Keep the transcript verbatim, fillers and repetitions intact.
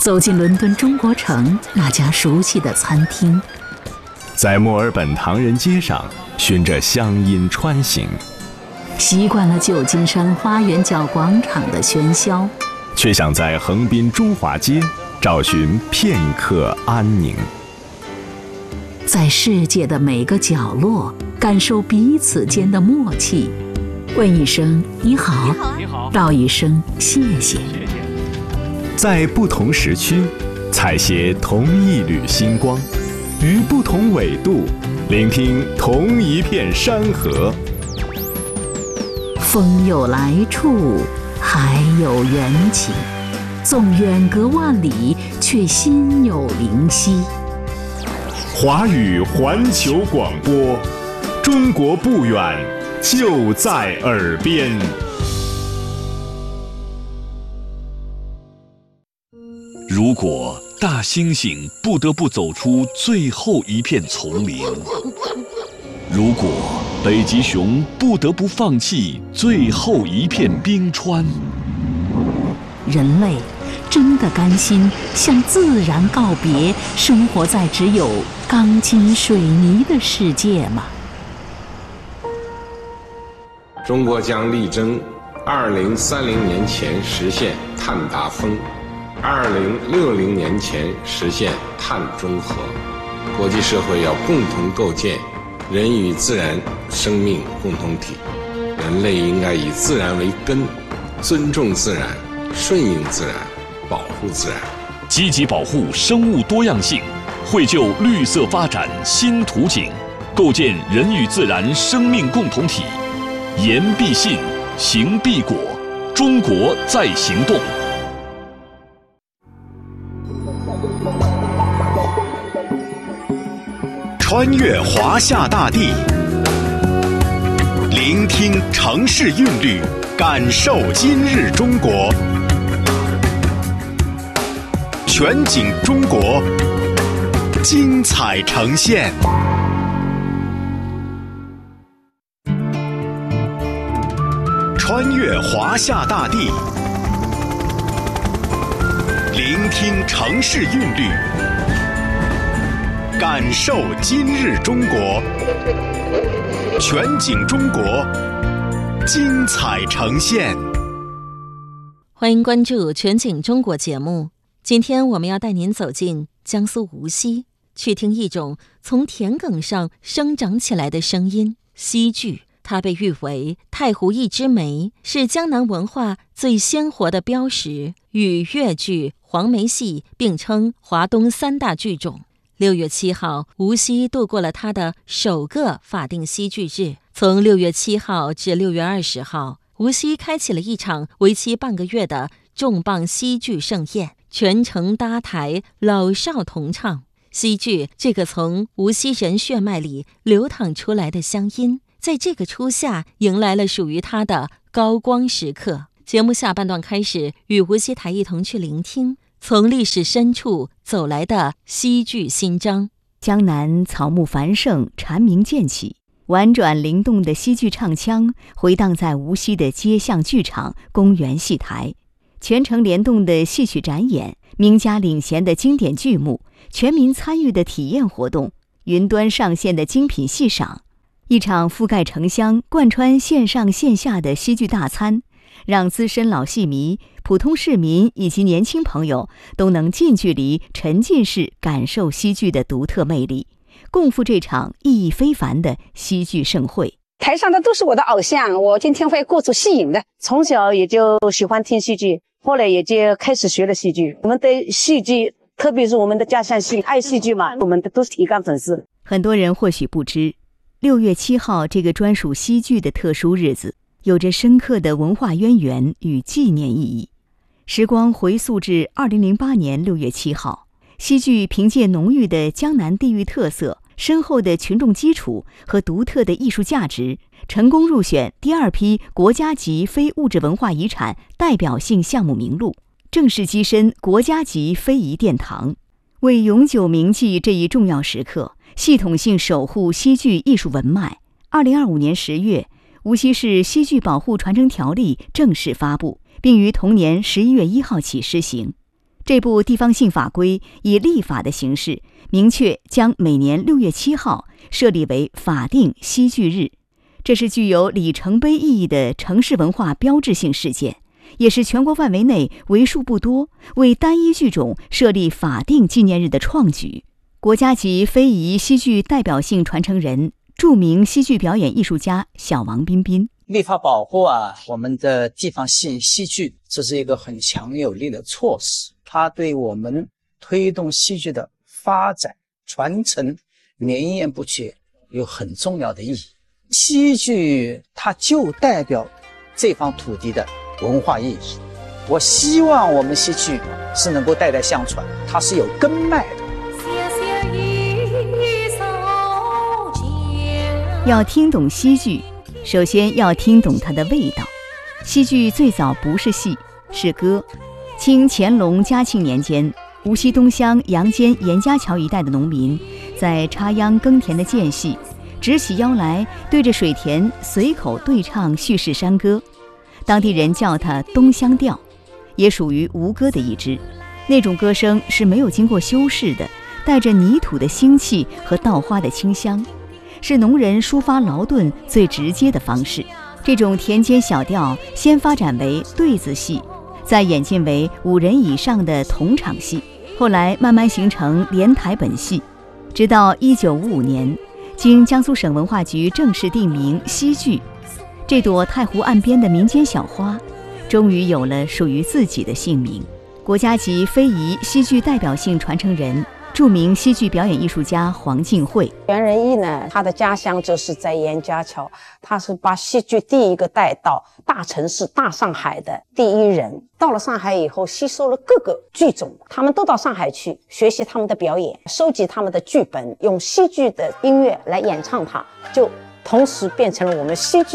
走进伦敦中国城那家熟悉的餐厅， 在墨尔本唐人街上循着乡音穿行， 习惯了旧金山花园角广场的喧嚣， 却想在横滨中华街找寻片刻安宁。 在世界的每个角落感受彼此间的默契，问一声你好， 你好， 道一声谢谢。 在不同时区采撷同一缕星光，于不同纬度聆听同一片山河。 风有来处，海有缘起，纵远隔万里，却心有灵犀。 华语环球广播，中国不远，就在耳边。 如果大猩猩不得不走出最后一片丛林，如果北极熊不得不放弃最后一片冰川， 人类真的甘心向自然告别，生活在只有钢筋水泥的世界吗？ 中国将力争二零三零年前实现碳达峰，二零六零年前实现碳中和。国际社会要共同构建人与自然生命共同体，人类应该以自然为根，尊重自然，顺应自然，保护自然， 积极保护生物多样性，绘就绿色发展新图景，构建人与自然生命共同体。言必信，行必果，中国在行动。 穿越华夏大地，聆听城市韵律，感受今日中国。全景中国，精彩呈现。穿越华夏大地，聆听城市韵律，感受今日中国。全景中国，精彩呈现。 欢迎关注全景中国节目。今天我们要带您走进江苏无锡，去听一种从田埂上生长起来的声音——戏剧。它被誉为太湖一枝梅，是江南文化最鲜活的标识，与越剧、黄梅戏并称华东三大剧种。六月七号，无锡度过了它的首个法定戏剧日。从六月七号至六月二十号，无锡开启了一场为期半个月的重磅戏剧盛宴，全程搭台，老少同唱。戏剧这个从无锡人血脉里流淌出来的乡音，在这个初夏迎来了属于它的高光时刻。节目下半段开始，与无锡台一同去聆听从历史深处走来的戏剧新章。 江南草木繁盛，蝉鸣渐起，婉转灵动的戏剧唱腔回荡在无锡的街巷剧场、公园戏台，全程联动的戏曲展演，名家领衔的经典剧目，全民参与的体验活动，云端上线的精品戏赏，一场覆盖城乡、贯穿线上线下的戏剧大餐，让资深老戏迷、普通市民以及年轻朋友都能近距离、沉浸式感受戏剧的独特魅力，共赴这场意义非凡的戏剧盛会。 台上的都是我的偶像，我今天会过足戏瘾的。从小也就喜欢听戏剧，后来也就开始学了戏剧。我们对戏剧，特别是我们的家乡戏，爱戏剧嘛，我们的都是铁杆粉丝。 很多人或许不知，六月七号这个专属戏剧的特殊日子，有着深刻的文化渊源与纪念意义。时光回溯至二零零八年六月七号，戏剧凭借浓郁的江南地域特色、深厚的群众基础和独特的艺术价值，成功入选第二批国家级非物质文化遗产代表性项目名录，正式跻身国家级非遗殿堂。为永久铭记这一重要时刻，系统性守护戏剧艺术文脉，二零二五年十月，无锡市戏剧保护传承条例正式发布，并于同年十一月一号起施行。 这部地方性法规以立法的形式，明确将每年六月七号设立为法定戏剧日。这是具有里程碑意义的城市文化标志性事件，也是全国范围内为数不多为单一剧种设立法定纪念日的创举。国家级非遗戏剧代表性传承人、著名戏剧表演艺术家小王彬彬。 立法保护啊，我们的地方戏戏剧，这是一个很强有力的措施，它对我们推动戏剧的发展、传承、绵延不绝有很重要的意义。戏剧它就代表这方土地的文化意义，我希望我们戏剧是能够代代相传，它是有根脉的。 要听懂戏剧，首先要听懂它的味道。戏剧最早不是戏，是歌。清乾隆嘉庆年间，无锡东乡杨坚严家桥一带的农民在插秧耕田的间隙，直起腰来，对着水田随口对唱叙事山歌，当地人叫它东乡调，也属于吴歌的一支。那种歌声是没有经过修饰的，带着泥土的腥气和稻花的清香，是农人抒发劳顿最直接的方式。这种田间小调先发展为对子戏，再演进为五人以上的同场戏，后来慢慢形成连台本戏。直到一九五五年，经江苏省文化局正式定名戏剧，这朵太湖岸边的民间小花终于有了属于自己的姓名。国家级非遗戏剧代表性传承人、著名戏剧表演艺术家黄静慧。 袁仁义呢，他的家乡就是在严家桥，他是把戏剧第一个带到大城市大上海的第一人。到了上海以后，吸收了各个剧种，他们都到上海去学习他们的表演，收集他们的剧本，用戏剧的音乐来演唱它，就同时变成了我们戏剧